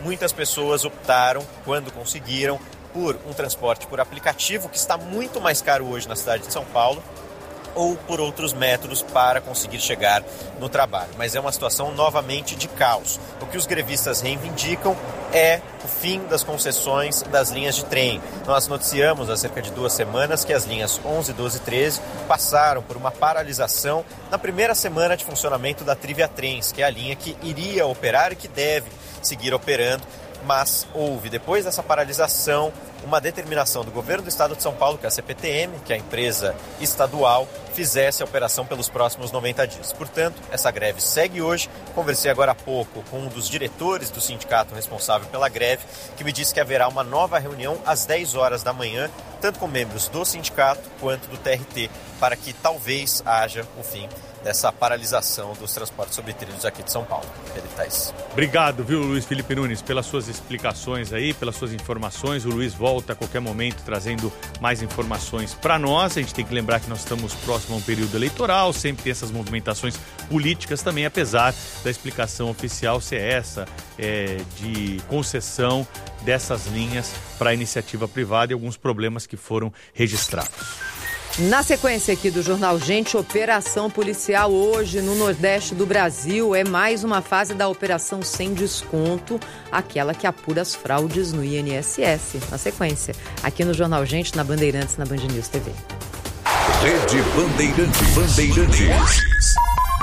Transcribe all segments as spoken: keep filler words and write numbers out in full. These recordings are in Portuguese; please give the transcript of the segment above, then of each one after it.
muitas pessoas optaram, quando conseguiram, por um transporte por aplicativo, que está muito mais caro hoje na cidade de São Paulo, ou por outros métodos para conseguir chegar no trabalho. Mas é uma situação novamente de caos. O que os grevistas reivindicam é o fim das concessões das linhas de trem. Nós noticiamos há cerca de duas semanas que as linhas onze, doze e treze passaram por uma paralisação na primeira semana de funcionamento da Trivia Trens, que é a linha que iria operar e que deve seguir operando. Mas houve, depois dessa paralisação, uma determinação do governo do estado de São Paulo, que é a C P T M, que é a empresa estadual, fizesse a operação pelos próximos noventa dias. Portanto, essa greve segue hoje. Conversei agora há pouco com um dos diretores do sindicato responsável pela greve, que me disse que haverá uma nova reunião às dez horas da manhã, tanto com membros do sindicato quanto do T R T, para que talvez haja o fim dessa paralisação dos transportes sobre trilhos aqui de São Paulo. Ele tá isso. Obrigado, viu, Luiz Felipe Nunes, pelas suas explicações aí, pelas suas informações. O Luiz volta a qualquer momento trazendo mais informações para nós. A gente tem que lembrar que nós estamos próximo a um período eleitoral, sempre tem essas movimentações políticas também, apesar da explicação oficial ser essa, é, de concessão dessas linhas para a iniciativa privada e alguns problemas que foram registrados. Na sequência aqui do Jornal Gente, operação policial hoje no Nordeste do Brasil. É mais uma fase da operação sem desconto, aquela que apura as fraudes no I N S S. Na sequência, aqui no Jornal Gente, na Bandeirantes, na Band News T V. Rede Bandeirantes. Bandeirantes.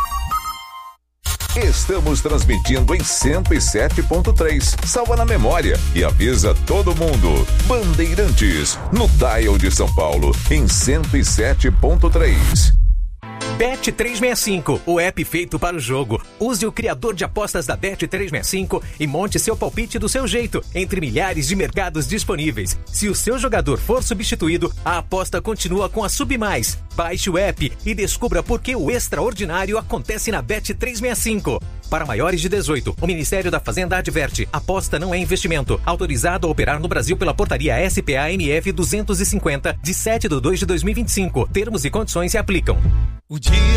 Estamos transmitindo em cento e sete ponto três. Salva na memória e avisa todo mundo. Bandeirantes, no dial de São Paulo, em cento e sete ponto três. Bet trezentos e sessenta e cinco, o app feito para o jogo. Use o criador de apostas da Bet trezentos e sessenta e cinco e monte seu palpite do seu jeito, entre milhares de mercados disponíveis. Se o seu jogador for substituído, a aposta continua com a Submais. Baixe o app e descubra por que o extraordinário acontece na Bet trezentos e sessenta e cinco. Para maiores de dezoito, o Ministério da Fazenda adverte: aposta não é investimento. Autorizado a operar no Brasil pela portaria S P A M F duzentos e cinquenta, de sete de dois de dois mil e vinte e cinco. Termos e condições se aplicam. O dia